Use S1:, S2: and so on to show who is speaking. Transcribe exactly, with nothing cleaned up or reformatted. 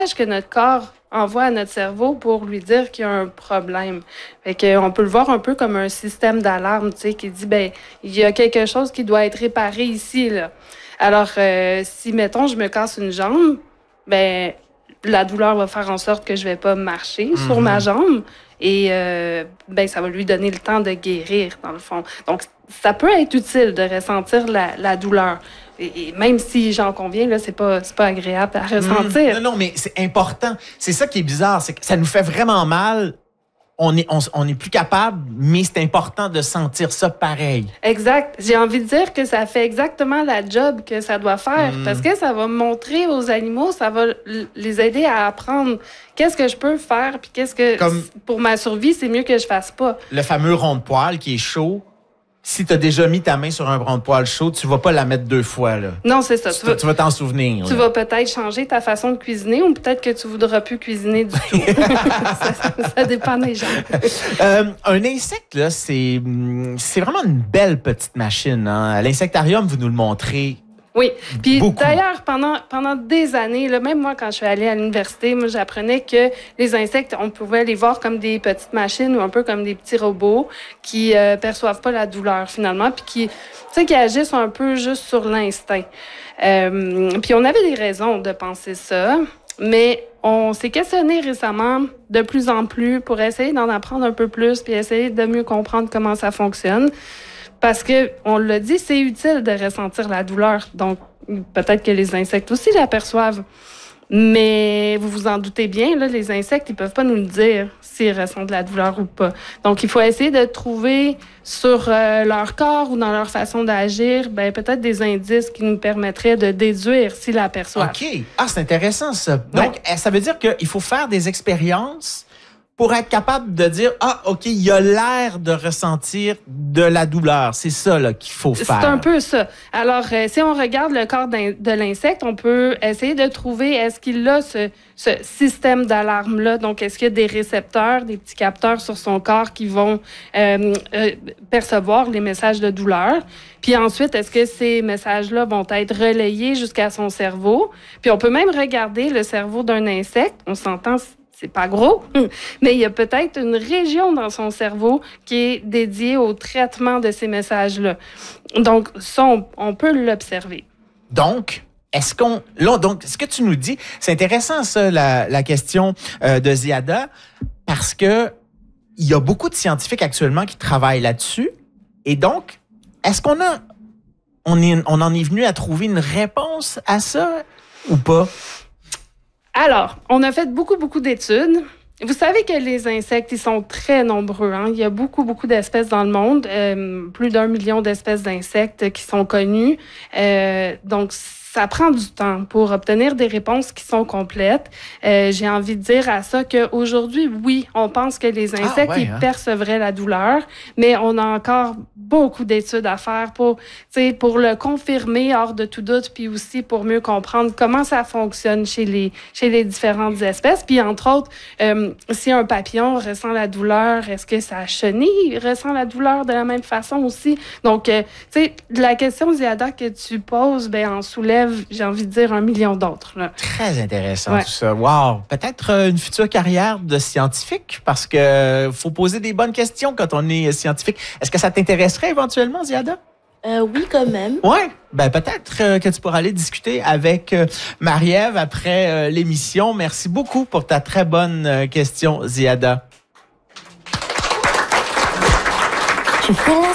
S1: que notre corps envoie à notre cerveau pour lui dire qu'il y a un problème. Fait que, on peut le voir un peu comme un système d'alarme, tu sais, qui dit, ben, il y a quelque chose qui doit être réparé ici, là. Alors, euh, si, mettons, je me casse une jambe, ben, la douleur va faire en sorte que je vais pas marcher mm-hmm. sur ma jambe et, euh, ben, ça va lui donner le temps de guérir, dans le fond. Donc, ça peut être utile de ressentir la, la douleur. Et, et même si j'en conviens, là, c'est pas, c'est pas agréable à ressentir.
S2: Mmh, non, non, mais c'est important. C'est ça qui est bizarre, c'est que ça nous fait vraiment mal. On est, on, on est plus capable, mais c'est important de sentir ça pareil.
S1: Exact. J'ai envie de dire que ça fait exactement la job que ça doit faire mmh. parce que ça va montrer aux animaux, ça va les aider à apprendre qu'est-ce que je peux faire puis qu'est-ce que, Comme pour ma survie, c'est mieux que je fasse pas.
S2: Le fameux rond de poil qui est chaud. Si tu as déjà mis ta main sur un rond de poil chaud, tu vas pas la mettre deux fois. Là.
S1: Non, c'est ça.
S2: Tu, tu, vas, tu vas t'en souvenir.
S1: Tu
S2: là.
S1: vas peut-être changer ta façon de cuisiner ou peut-être que tu voudras plus cuisiner du tout. ça, ça, ça dépend des gens.
S2: euh, un insecte, là, c'est, c'est vraiment une belle petite machine. Hein? À l'insectarium, vous nous le montrez.
S1: Oui. Puis d'ailleurs, pendant, pendant des années, là, même moi, quand je suis allée à l'université, moi, j'apprenais que les insectes, on pouvait les voir comme des petites machines ou un peu comme des petits robots qui euh, perçoivent pas la douleur, finalement, puis qui, tu sais, qui agissent un peu juste sur l'instinct. Euh, puis on avait des raisons de penser ça, mais on s'est questionné récemment de plus en plus pour essayer d'en apprendre un peu plus puis essayer de mieux comprendre comment ça fonctionne. Parce que, on l'a dit, c'est utile de ressentir la douleur. Donc, peut-être que les insectes aussi l'aperçoivent. Mais vous vous en doutez bien, là, les insectes, ils peuvent pas nous le dire s'ils ressentent de la douleur ou pas. Donc, il faut essayer de trouver sur euh, leur corps ou dans leur façon d'agir, ben, peut-être des indices qui nous permettraient de déduire s'ils l'aperçoivent.
S2: OK. Ah, c'est intéressant, ça. Donc, ouais. ça veut dire qu'il faut faire des expériences pour être capable de dire, ah, OK, il y a l'air de ressentir de la douleur. C'est ça là, qu'il faut faire.
S1: C'est un peu ça. Alors, euh, si on regarde le corps de l'insecte, on peut essayer de trouver, est-ce qu'il a ce, ce système d'alarme-là? Donc, est-ce qu'il y a des récepteurs, des petits capteurs sur son corps qui vont euh, euh, percevoir les messages de douleur? Puis ensuite, est-ce que ces messages-là vont être relayés jusqu'à son cerveau? Puis on peut même regarder le cerveau d'un insecte. On s'entend... C'est pas gros, mais il y a peut-être une région dans son cerveau qui est dédiée au traitement de ces messages-là. Donc, ça, on, on peut l'observer.
S2: Donc, est-ce qu'on... Là, donc, ce que tu nous dis, c'est intéressant, ça, la, la question euh, de Ziada, parce que il y a beaucoup de scientifiques actuellement qui travaillent là-dessus. Et donc, est-ce qu'on a... On, est, on en est venu à trouver une réponse à ça ou pas?
S1: Alors, on a fait beaucoup, beaucoup d'études. Vous savez que les insectes, ils sont très nombreux. Hein? Il y a beaucoup, beaucoup d'espèces dans le monde. Euh, plus d'un million d'espèces d'insectes qui sont connues. Euh, donc, ça prend du temps pour obtenir des réponses qui sont complètes. Euh, j'ai envie de dire à ça qu'aujourd'hui, oui, on pense que les insectes, ah, ouais, ils hein? percevraient la douleur, mais on a encore beaucoup d'études à faire pour, pour le confirmer hors de tout doute, puis aussi pour mieux comprendre comment ça fonctionne chez les, chez les différentes espèces. Puis, entre autres, euh, si un papillon ressent la douleur, est-ce que sa chenille ressent la douleur de la même façon aussi? Donc, euh, tu sais, la question, Ziada, que tu poses, ben en soulève, j'ai envie de dire, un million d'autres. Là.
S2: Très intéressant, ouais. tout ça. Wow! Peut-être une future carrière de scientifique, parce que faut poser des bonnes questions quand on est scientifique. Est-ce que ça t'intéresserait éventuellement, Ziada?
S3: Euh, oui, quand même.
S2: Oui, ben peut-être euh, que tu pourras aller discuter avec euh, Marie-Ève après euh, l'émission. Merci beaucoup pour ta très bonne euh, question, Ziada.